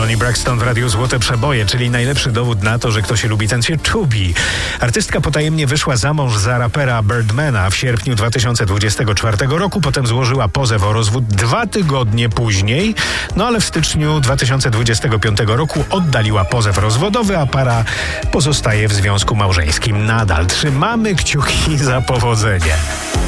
Toni Braxton w Radiu Złote Przeboje, czyli najlepszy dowód na to, że kto się lubi, ten się czubi. Artystka potajemnie wyszła za mąż za rapera Birdmana w sierpniu 2024 roku, potem złożyła pozew o rozwód 2 tygodnie później, no ale w styczniu 2025 roku oddaliła pozew rozwodowy, a para pozostaje w związku małżeńskim nadal. Trzymamy kciuki za powodzenie.